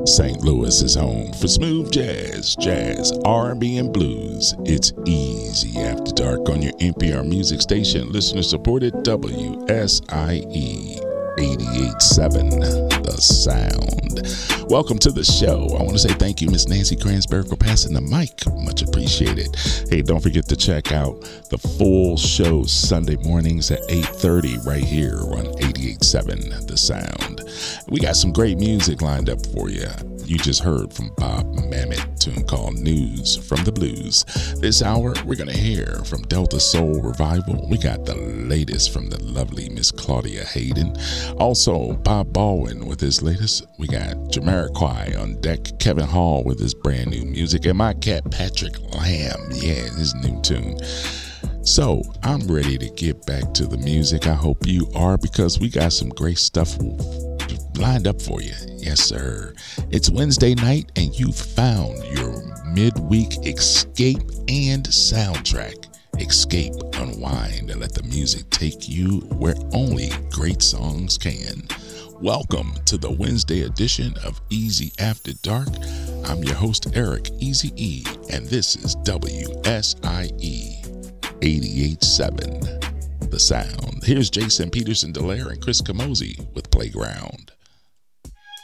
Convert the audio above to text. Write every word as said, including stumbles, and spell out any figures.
Saint Louis is home for smooth jazz, jazz, R and B, and blues. It's Easy After Dark on your N P R music station, listener supported W S I E eighty-eight point seven, The Sound. Welcome to the show. I want to say thank you, Miss Nancy Kranzberg, for passing the mic. Much appreciated. Hey, don't forget to check out the full show Sunday mornings at eight thirty right here on eighty-eight point seven, The Sound. We got some great music lined up for you. You just heard from Bob Mamet, tune called News from the Blues. This hour, we're going to hear from Delta Soul Revival. We got the latest from the lovely Miss Claudia Hayden. Also, Bob Baldwin with his latest. We got Jamiroquai on deck, Kevin Hall with his brand new music, and my cat Patrick Lamb, yeah, his new tune. So, I'm ready to get back to the music. I hope you are, because we got some great stuff lined up for you. Yes, sir. It's Wednesday night, and you've found your midweek escape and soundtrack. Escape, unwind, and let the music take you where only great songs can. Welcome to the Wednesday edition of Easy After Dark. I'm your host, Eric Easy E, and this is W S I E eighty-eight point seven, The Sound. Here's Jason Peterson Delaire and Chris Camozzi with Playground.